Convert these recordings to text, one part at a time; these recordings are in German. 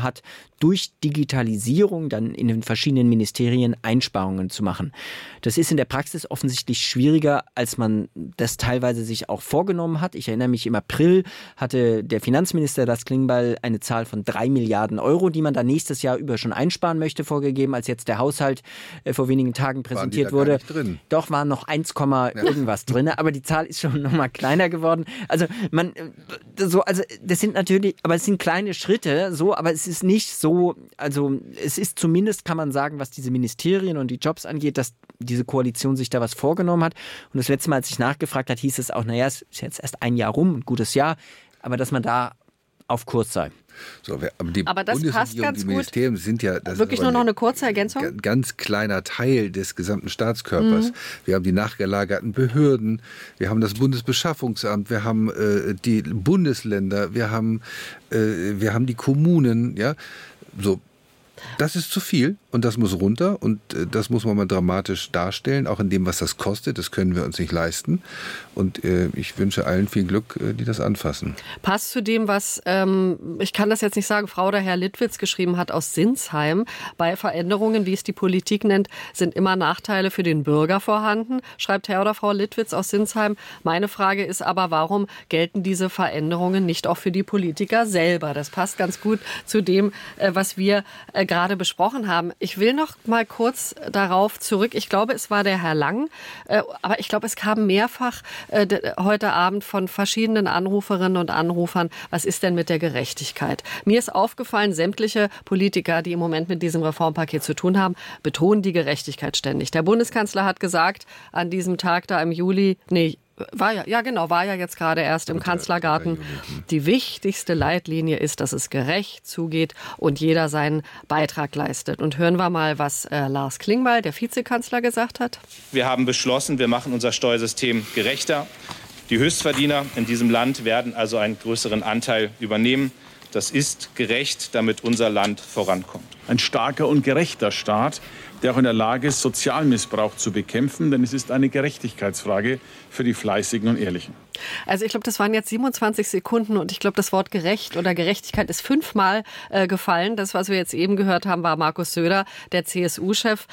hat, durch Digitalisierung dann in den verschiedenen Ministerien Einsparungen zu machen. Das ist in der Praxis offensichtlich schwieriger, als man das teilweise sich auch vorgenommen hat. Ich erinnere mich, im April hatte der Finanzminister Lars Klingbeil eine Zahl von 3 Milliarden Euro, die man da nächstes Jahr über schon einsparen möchte, vorgegeben, als jetzt der Haushalt vor wenigen Tagen präsentiert wurde. Doch, waren noch 1, irgendwas drin, aber die Zahl ist schon nochmal kleiner geworden. Also das sind natürlich, aber es sind kleine Schritte, aber es ist nicht so, also es ist zumindest, kann man sagen, was diese Ministerien und die Jobs angeht, dass diese Koalition sich da was vorgenommen hat. Und das letzte Mal, als ich nachgefragt habe, hieß es auch, es ist jetzt erst ein Jahr rum, ein gutes Jahr, aber dass man da auf Kurs sei. So, aber das passt ganz gut. Die Ministerien sind ja wirklich nur noch eine kurze Ergänzung. Ein ganz kleiner Teil des gesamten Staatskörpers. Wir haben die nachgelagerten Behörden, wir haben das Bundesbeschaffungsamt, wir haben die Bundesländer, wir haben die Kommunen, ja, so. Das ist zu viel und das muss runter und das muss man mal dramatisch darstellen, auch in dem, was das kostet. Das können wir uns nicht leisten und ich wünsche allen viel Glück, die das anfassen. Passt zu dem, was, ich kann das jetzt nicht sagen, Frau oder Herr Littwitz geschrieben hat aus Sinsheim. Bei Veränderungen, wie es die Politik nennt, sind immer Nachteile für den Bürger vorhanden, schreibt Herr oder Frau Littwitz aus Sinsheim. Meine Frage ist aber, warum gelten diese Veränderungen nicht auch für die Politiker selber? Das passt ganz gut zu dem, was wir gerade besprochen haben. Ich will noch mal kurz darauf zurück. Ich glaube, es war der Herr Lang, aber ich glaube, es kam mehrfach heute Abend von verschiedenen Anruferinnen und Anrufern, was ist denn mit der Gerechtigkeit? Mir ist aufgefallen, sämtliche Politiker, die im Moment mit diesem Reformpaket zu tun haben, betonen die Gerechtigkeit ständig. Der Bundeskanzler hat gesagt, an diesem Tag da im Juli, war ja jetzt gerade erst im Kanzlergarten. Die wichtigste Leitlinie ist, dass es gerecht zugeht und jeder seinen Beitrag leistet. Und hören wir mal, was Lars Klingbeil, der Vizekanzler, gesagt hat. Wir haben beschlossen, wir machen unser Steuersystem gerechter. Die Höchstverdiener in diesem Land werden also einen größeren Anteil übernehmen. Das ist gerecht, damit unser Land vorankommt. Ein starker und gerechter Staat, der auch in der Lage ist, Sozialmissbrauch zu bekämpfen, denn es ist eine Gerechtigkeitsfrage für die Fleißigen und Ehrlichen. Also ich glaube, das waren jetzt 27 Sekunden und ich glaube, das Wort gerecht oder Gerechtigkeit ist 5-mal gefallen. Das, was wir jetzt eben gehört haben, war Markus Söder, der CSU-Chef.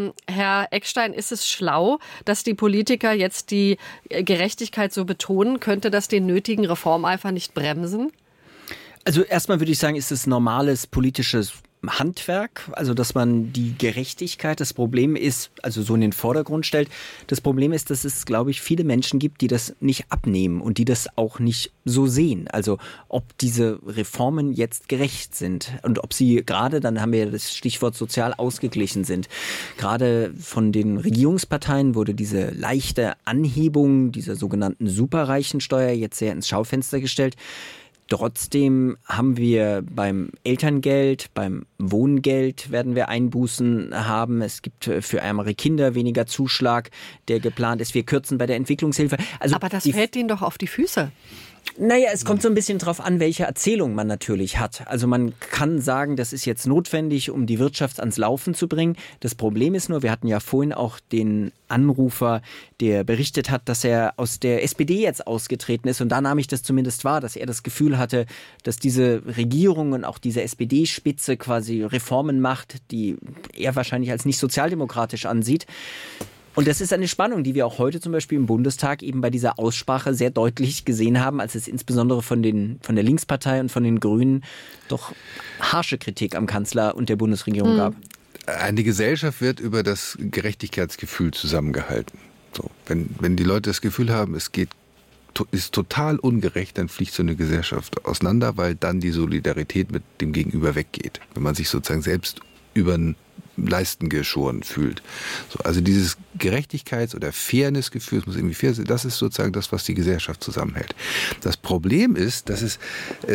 Herr Eckstein, ist es schlau, dass die Politiker jetzt die Gerechtigkeit so betonen? Könnte das den nötigen Reformeifer nicht bremsen? Also erstmal würde ich sagen, ist es normales politisches Handwerk, also dass man die Gerechtigkeit, das Problem ist, also so in den Vordergrund stellt. Das Problem ist, dass es, glaube ich, viele Menschen gibt, die das nicht abnehmen und die das auch nicht so sehen. Also ob diese Reformen jetzt gerecht sind und ob sie gerade, dann haben wir ja das Stichwort sozial ausgeglichen sind. Gerade von den Regierungsparteien wurde diese leichte Anhebung dieser sogenannten Superreichensteuer jetzt sehr ins Schaufenster gestellt. Trotzdem haben wir beim Elterngeld, beim Wohngeld werden wir Einbußen haben. Es gibt für ärmere Kinder weniger Zuschlag, der geplant ist. Wir kürzen bei der Entwicklungshilfe. Also aber das fällt denen doch auf die Füße. Naja, es kommt so ein bisschen drauf an, welche Erzählung man natürlich hat. Also man kann sagen, das ist jetzt notwendig, um die Wirtschaft ans Laufen zu bringen. Das Problem ist nur, wir hatten ja vorhin auch den Anrufer, der berichtet hat, dass er aus der SPD jetzt ausgetreten ist. Und da nahm ich das zumindest wahr, dass er das Gefühl hatte, dass diese Regierung und auch diese SPD-Spitze quasi Reformen macht, die er wahrscheinlich als nicht sozialdemokratisch ansieht. Und das ist eine Spannung, die wir auch heute zum Beispiel im Bundestag eben bei dieser Aussprache sehr deutlich gesehen haben, als es insbesondere von der Linkspartei und von den Grünen doch harsche Kritik am Kanzler und der Bundesregierung gab. Eine Gesellschaft wird über das Gerechtigkeitsgefühl zusammengehalten. So, wenn die Leute das Gefühl haben, ist total ungerecht, dann fliegt so eine Gesellschaft auseinander, weil dann die Solidarität mit dem Gegenüber weggeht. Wenn man sich sozusagen selbst über den Leisten geschoren fühlt. So, also dieses Gerechtigkeits- oder Fairness-Gefühl, es muss irgendwie fair sein, das ist sozusagen das, was die Gesellschaft zusammenhält. Das Problem ist, dass es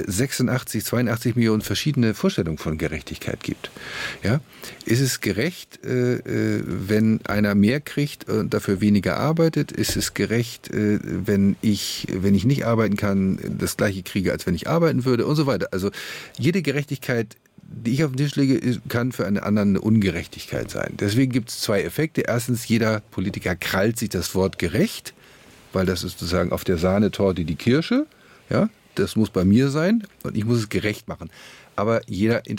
82 Millionen verschiedene Vorstellungen von Gerechtigkeit gibt. Ja? Ist es gerecht, wenn einer mehr kriegt und dafür weniger arbeitet? Ist es gerecht, wenn ich nicht arbeiten kann, das Gleiche kriege, als wenn ich arbeiten würde und so weiter? Also jede Gerechtigkeit, die ich auf den Tisch lege, kann für einen anderen eine Ungerechtigkeit sein. Deswegen gibt es 2 Effekte. Erstens, jeder Politiker krallt sich das Wort gerecht, weil das ist sozusagen auf der Sahnetorte die Kirsche. Ja, das muss bei mir sein und ich muss es gerecht machen. Aber jeder